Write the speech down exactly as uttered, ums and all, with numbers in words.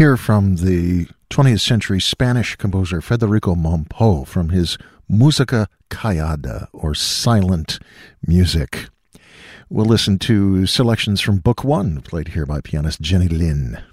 hear from the twentieth century Spanish composer Federico Mompo from his Música Callada, or Silent Music. We'll listen to selections from Book One, played here by pianist Jenny Lin.